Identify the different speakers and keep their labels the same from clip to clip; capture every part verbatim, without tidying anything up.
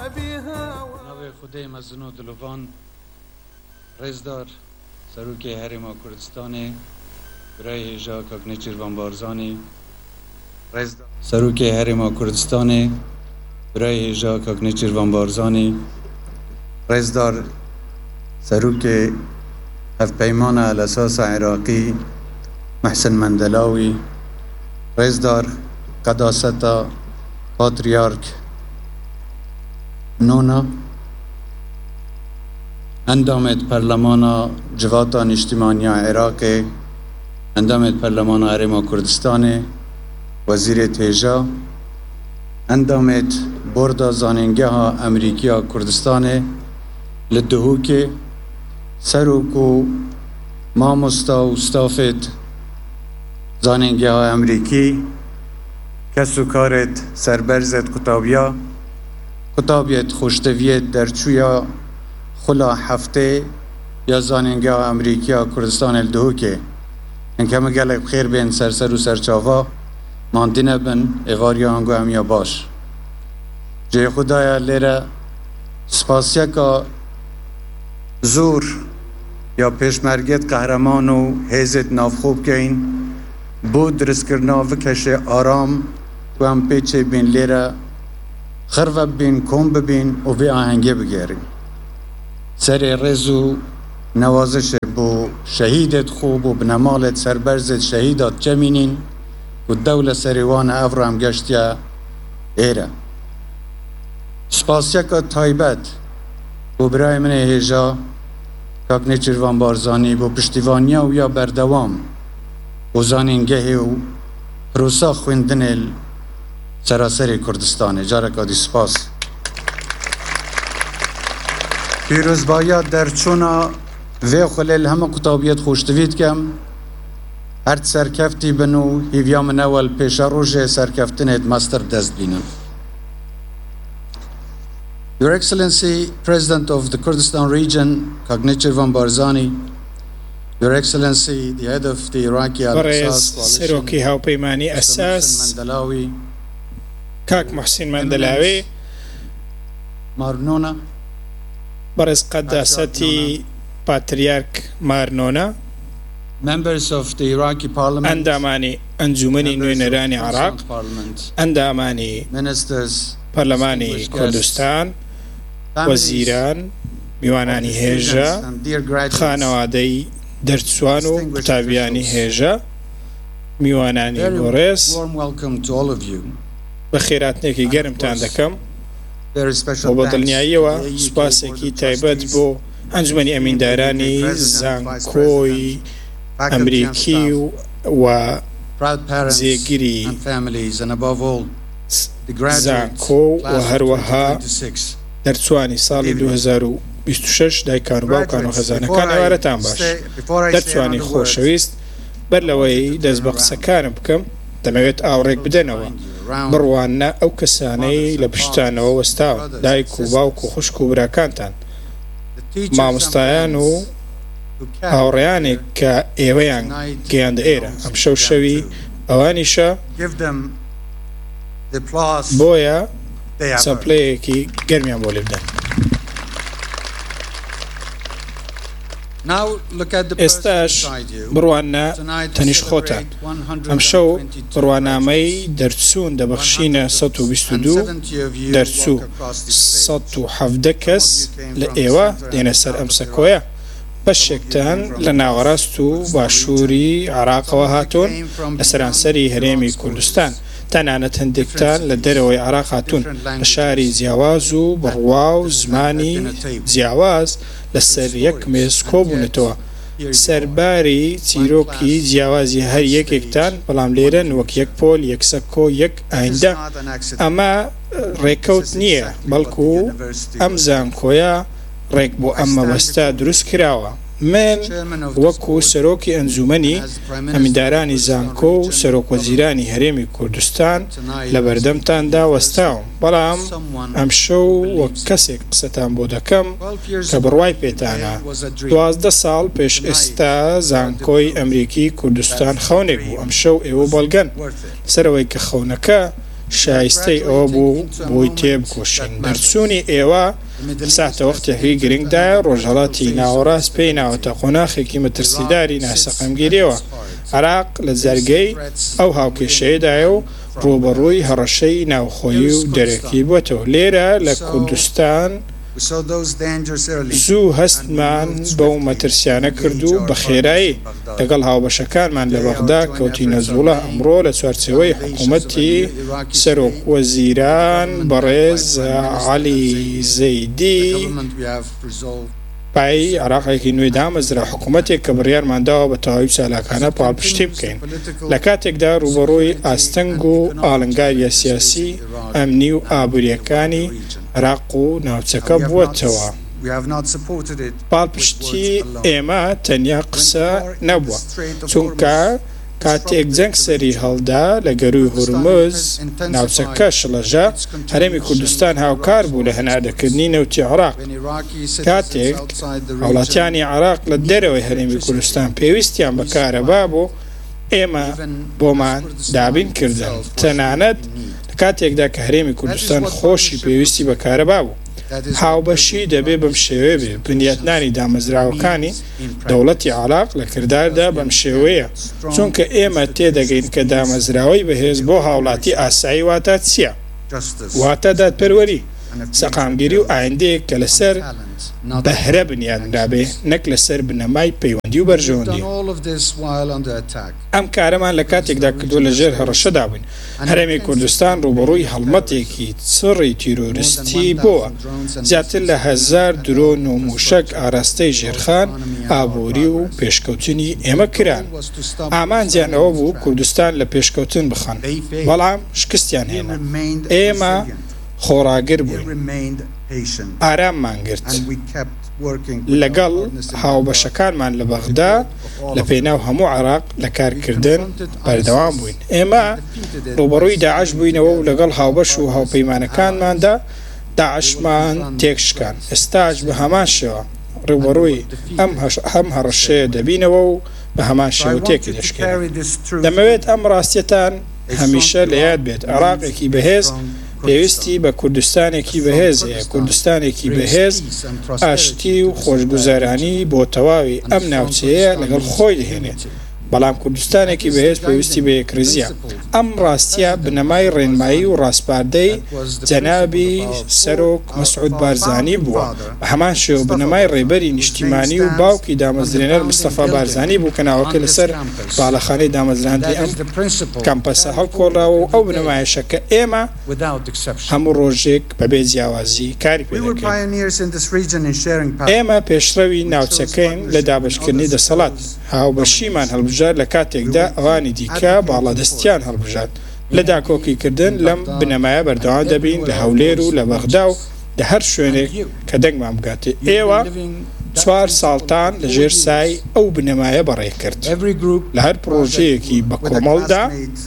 Speaker 1: ناوی خدای مزنو دلوان رزدار سروکی هرما کردستانی برای هجا کاکنیچر وانبارزانی رزدار سروکی هرما کردستانی برای هجا کاکنیچر وانبارزانی رزدار سروکی هف پیمان الاساس عراقی محسن مندلاوی رزدار قداستا پاتریارک نونا اندامت پرلمانا جواتان اجتماعی عراق اندامت پرلمانا هرما کردستان وزیر تیجا اندامت بردا زاننگه ها امریکیا کردستان لدهوک سروکو مامستا و استافت زاننگه ها امریکی کسو کارت سربرزت کتابیا کتابیت خوشتویت در چویا خلا هفته یا زاننگه امریکا کردستان الدهوکه انکه مگلک بخیر بین سرسر و سرچاوا ماندینه بن اغاریا هنگو همیا باش جای خدایا لیره سپاسیا که زور یا پیشمرگت قهرمان و حیزت نافخوب که این بود درست کرنا وکش آرام و هم پیچه بین لیره خرب بین کم ببین و به آهنگه بگیریم سر رزو نوازش بو شهیدت خوب و بنمالت سربرزت شهیدات جمینین و دولة سریوان افرام گشتیا ایره سپاسیا که تایبت و برای من هیجا کاکنیچر وانبارزانی بو پشتیوانیا و یا بردوام و زانینگه و پروسا خوندن سراسر کردستانه جارکا دی سپاس پیروز باید در چونا و خلال همه کتابیت خوشتوید کم هر سرکفتی بنو هیویا من اول پیش روژه سرکفتنت مستر دست بینم. Your Excellency, President of the Kurdistan region, Kagnichir Vanbarzani, Your Excellency, the head of the Iraqi Al-Assad Coalition, Mister Mandelawi,
Speaker 2: كاك محسن مندلاوي
Speaker 1: مارنونا
Speaker 2: برز قداستي باتريارك مارنونا
Speaker 1: members of the Iraqi parliament
Speaker 2: انداماني انجمني نوينراني عراق انداماني
Speaker 1: ministers
Speaker 2: برلماني كردستان وزيران میوانانی هێژە خانەوادەی دەرچوان و قوتابیانی هێژە میوانانی گۆڕێز بە خێراتنێکی گەرمتان دەکەم و بە دڵنیاییەوە سوپاسێکی تایبەت بۆ ئەنجومەنی ئەمیندارانی زانکۆی ئەمریکی و جێگیری زانکۆ و هەروەها دەرچوانی ساڵی دوو هەزار و بیست و شەش دایکان و باوکان و خەزانەکان ئێوارەتان باش دەرچوانی خۆشەویست بەر لەوەی دەست بە قسەکانم بکەم دەمەوێت ئاوڕێک بدەنەوە بڕوانە ئەو کەسانەی لە پشتانەوە وەستاوە دایک و باوک و خوشک و براکانتان مامۆستایان و هاوڕێیانێک کە ئێوەیان گەیاندە ئێرە ئەم شەو شەوی ئەوانیشە بۆیە چەپلەیەکی گەرمیان بۆ لێ بدەن. ئێستاش بڕوانە تەنیش خۆتان ئەم شەو بڕوانامەی دەرچوون دەبەخشینە سەد و بیست و دوو دەرچوو سەد و حەڤدە کەس لە ئێوە دێنە سەر ئەم سەکۆیە بەشێکتان لە ناوەڕاست و باشووری عراقەوە هاتوون لە سەرانسەری هەرێمی کوردستان تەنانەت هەندێکتان لە دەرەوەی عراق هاتوون لە شاری جیاواز و بڕوا و زمانی جیاواز لەسەر یەک مێز کۆبوونەتەوە سەرباری چیرۆکی جیاوازی هەر یەکێکتان بەڵام لێرەن وەک یەک پۆل یەکسەکۆ یەک ئایندە ئەمە ڕێکەوت نییە بەڵکو ئەم زانکۆیە ڕێک بۆ ئەم مەبەستە دروست کراوە من وەکو سەرۆکی ئەنجومەنی ئەمیندارانی زانکۆ و سەرۆکوەزیرانی هەرێمی کوردستان لە بەردەمتاندا وەستاوم بەڵام ئەم شەو وەک کەسێک قسەتان بۆ دەکەم کە بڕوای پێتانە دوازدە ساڵ پێش ئێستا زانکۆی ئەمریکی کوردستان خەونێک بوو ئەم شەو ئێوە بەڵگەن سەرەوەی کە خەونەکە شایستەی ئەوە بوو بۆی تێبکۆشین. دەرچوونی ئێوە ساتە وەختێکی گرنگدایە ڕۆژهەڵاتی ناوەڕاست پێی ناوەتە قۆناغێکی مەترسیداری ناسەقەمگیریەوە. عێراق لە جەرگەی ئەو هاوکێشەیەدایە و ڕوبەڕووی هەڕەشەی ناوخۆیی و دەرەکی بووەتەوە. لێرە لە کوردستان زوو هەستمان بەو مەترسیانە کرد و بە خێرایی لەگەڵ هاوبەشەکانمان لە بەغدا کەوتینە جوڵە. ئەمڕۆ لە چوارچێوەی حکوومەتی سەرۆک وەزیران بەڕێز عەلی زەیدی پای عێراقێکی نوێ دامەزرا حکوومەتێک کە بڕیارمانداوە بە تەواوی چالاکانە پاڵپشتی بکەین. لە کاتێکدا ڕوبەڕووی ئاستەنگ و ئاڵنگاریە سیاسی ئەمنی و ئابووریەکانی عێراق و ناوچەکە بووەتەوە. پاڵپشتی ئێمە تەنیا قسە نەبووە، چونکە کاتێک جەنگ سەری هەڵدا لە گەروی هورمز ناوچەکە شڵەژە هەرێمی کوردستان هاوکار بوو لە هەناردەکردنی نەوتی عێراق. کاتێک وڵاتیانی عێراق لە دەرەوەی هەرێمی کوردستان پێویستیان بە کارەبا بوو ئێمە بۆمان دابین کردن، تەنانەت لە کاتێکدا کە هەرێمی کوردستان خۆشی پێویستی بە کارەبا بوو. هاوبەشی دەبێ بەم شێوەیە بێ. بنیاتنانی دامەزراوەکانی دەوڵەتی عێراق لە کرداردا بەم شێوەیە، چونکە ئێمە تێدەگەین کە دامەزراوەی بەهێز بۆ هاوڵاتی ئاسایی واتە چییە؟ واتە دادپەروەری، سەقامگیری و ئایندەیەک کە لەسەر بەهرە بنیادرابێ، نەک لەسەر بنەمای پەیوەندی و بەرژەوەندی. ئەم کارەمان لە کاتێکدا کردووە لە ژێر هەڕەشەدا بووین. هەرێمی کوردستان ڕوبەڕووی هەڵمەتێکی چڕی تیرۆریستی بووە. زیاتر لە هەزار درۆن و موشک ئاراستەی ژێرخان ئابووری و پێشکەوتنی ئێمە کران. ئامانجیان ئەوە بوو کوردستان لە پێشکەوتن بخەن، بەڵام شکستیان هێنا. ئێمە خۆڕاگر بووین، ئاراممان گرت. لەگەڵ هاوبەشەکانمان لە بەغدا لە پێناو هەموو عێراق لە کارکردن بەردەوام بووین. ئێمە ڕوبەڕووی داعش بووینەوە و لەگەڵ هاوبەش و هاوپەیمانەکانماندا داعشمان تێکشکان. ئێستاش بە هەمان شێوە ڕوبەڕووی ئەم هەڕەشەیە دەبینەوە و بە هەمان شێوە تێکی دەشکێن. دەمەوێت ئەم ڕاستیەتان هەمیشە لە یاد بێت. عێراقێکی بەهێز پێویستی بە کوردستانێکی بەهێز هەیە. کوردستانێکی بەهێز ئاشتی و خۆشگوزارانی بۆ تەواوی ئەم ناوچەیە لەگەڵ خۆی دەهێنێت، بەڵام کوردستانێکی بەهێز پێویستی بە یەکرزیە. ئەم ڕاستیە بنەمای ڕێنمایی و ڕاستپاردەی جەنابی سەرۆک مەسعود بارزانی بووە. بە هەمان شێوە بنەمای ڕێبەری نیشتیمانی و باوکی دامەزرێنەر مستەفا بارزانی بوو کە ناوەکە لەسەر باڵەخانەی دامەزراندی ئەم کەمپەسە هەڵکۆڵراوە و ئەو بنەمایشە کە ئێمە هەموو ڕۆژێک بەبێ جیاوازی کاری پێ دەکەین. ئێمە پێشڕەوی ناوچەکەین لە دابەشکردنی دەسەڵات. هاوبەشیمان هەڵبژار لە کاتێکدا ئەوانی دیکە باڵەدەستیان هەڵبژات. لە داکۆکیکردن لەم بنەمایە بەردەوام دەبین لە هەولێر و لە بەغدا و لە هەر شوێنێک کە دەنگمان بگاتێ. ئێوە چوار ساڵتان لە ژێر سای ئەو بنەمایە بەڕێ کرد. لە هەر پرۆژەیەکی بە کۆمەڵدا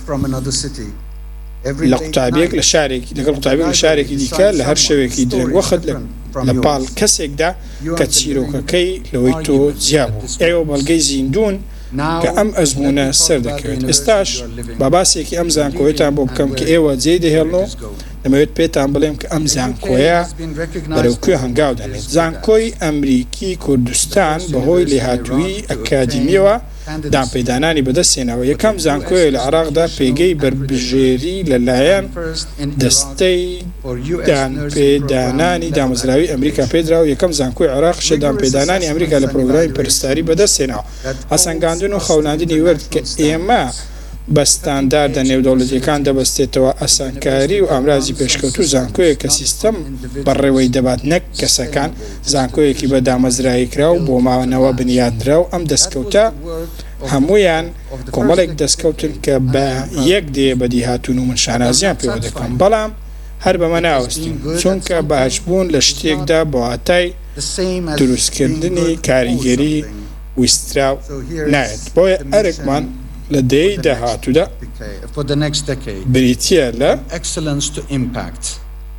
Speaker 2: لە قوتابیەک لە شارێکی لەگەڵ قوتابیەک لە شارێکی دیکە لە هەر شەوێکی درێن وەخت لە پاڵ کەسێکدا کە چیرۆکەکەی لەوەی تۆ جیابوو. ئێوە بەڵگەی زیندون کە ئەم ئەزمونە سەر دەکەوێت. ئێستاش باباسێکی ئەم زانکۆیەتان بۆ بکەم کە ئێوە جێ دەهێڵنەوە، دەمەوێت پێتان بڵێم کە ئەم زانکۆیە بەرەوکوێ هەنگاو دەنێت. زانکۆی ئەمریکی کوردستان بەهۆی لێهاتووی ئەکادیمیەوە دامپێدانانی بەدەستێنەوە. یەکەم زانکۆیە لە عێراقدا پێگەی بربژێری لەلایەن دەستەی دامپێدانانی دامەزراوی ئەمریکا پێدراوە. یەکەم زانکۆی عێراق شە دامپێدانانی ئەمریکا لە پرۆگرامی پەرستاری بەدەستێنەوە. هەسەنگاندن و خەوناندنی وەرد کە ئێمە بە ستانداردە نێودەوڵەتیەکان دەبەستێتەوە. ئەسانکاری و ئامرازی پێشکەوت و زانکۆیە کە سیستەم بەڕێوەی دەبات نەک کەسەکان. زانکۆیەکی بە دامەزرایی کرا و بۆ ماوەنەوە بنیادرا و ئەم دەستکەوتە هەمویان کۆمەڵێک دەستکەوتن کە بە یەک دێ بەدی هاتوون و من شانازیان پێوە دەکەم، بەڵام هەر بەمە ناوەستین چونکە باشبوون لە شتێکدا بۆ هاتای دروستکردنی کاریگەری ویستراو نایەت. بۆیە ئەرێکمان لە دەی داهاتوودا بریتیە لە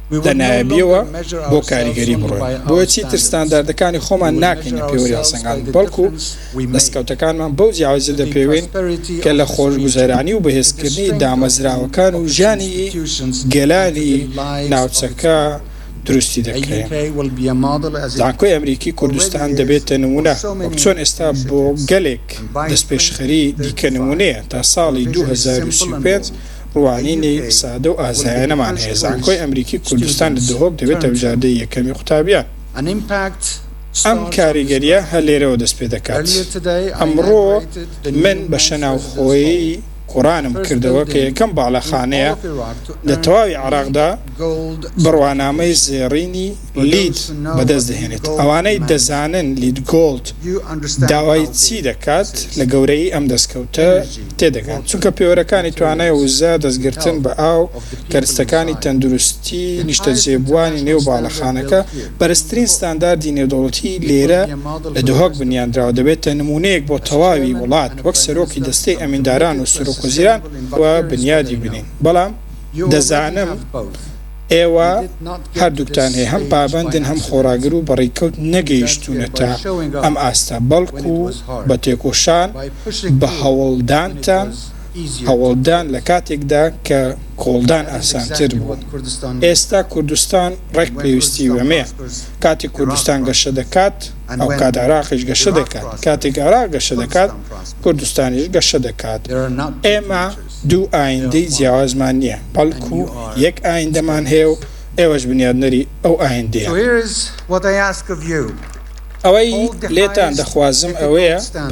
Speaker 2: لە نایبیەوە بۆ کاریگەری بڕۆین بۆچی تر ستانداردەکانی خۆمان ناکەینە پێوەری هەڵسەنگان بەڵکو دەستکەوتەکانمان بەو جیاوازە دەپێوێن کە لە خۆشگوزەرانی و بەهێزکردنی دامەزراوەکان و ژیانی گەلانی ناوچەکە دروستی دەکرێن. زانکۆی ئەمریکی کوردستان دەبێتە نمونە وەک چۆن ئێستا بۆ گەلێک دەستپێشخەری دیکە نمونەیە تا ساڵی دوو هەزار و سی و پێنج ڕوانینی سادە و ئازایانەمان هەیە. زانکۆی ئەمریکی کوردستان لە دهۆک دەبێتە وژاردەی یەکەمی قوتابیان. ئەم کاریگەریە هە لێرەوە دەست پێ دەکات. ئەمڕۆ من بە شەناوخۆیی قورآنم کردەوە کە یەکەم باڵەخانەیە لە تەواوی عێراقدا بڕوانامەی زێڕینی لید بەدەست دەهێنێت. ئەوانەی دەزانن لید گۆڵد داوای چی دەکات لە گەورەی ئەم دەستکەوتە تێدەگات، چونکە پێوەرەکانی توانای وزە دەستگرتن بە ئاو کەرستەکانی تەندروستی نیشتە جێبوانی نێو باڵەخانەکە بەرزترین ستانداردی نێودەوڵەتی لێرە لە دهۆک بنیاندراوە دەبێتە نمونەیەک بۆ تەواوی وڵات وەک سەرۆکی دەستەی ئەمینداران و سەرۆک وەزیران وە بنیادی بنین. بەڵام دەزانم ئێوە هەردووکتان هەیە هەم پابەندن هەم خۆراگر و بەڕێکەوت نەگەیشتونەتە ئەم ئاستا بەڵکو بە تێکۆشان بە هەوڵدانتان هەوڵدان لە کاتێکدا کە کۆڵدان ئاسانتر بوو. ئێستا کوردستان ڕێک پێویستی وەمەیە. کاتێک کوردستان گەشە دەکات ئەو کات عێراقیش گەشە دەکات، کاتێک عێراق گەشە دەکات کوردستانیش گەشە دەکات. ئێمە دوو ئایندەی جیاوازمان نییە بەڵکو یەک ئایندەمان هەیە و ئێوەش بنیادنەری ئەو ئایندەیە. ئەوەی لێتان دەخوازم ئەوەیە